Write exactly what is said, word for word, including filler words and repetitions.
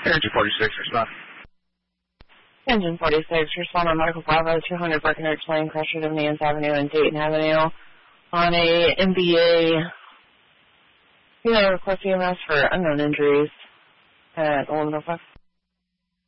Engine forty-six, respond. Engine forty-six, respond on Medical Bravo two hundred Breckenridge Lane, crash at Nance Avenue and Dayton Avenue on a M B A. You know, request E M S for unknown injuries at eleven oh five.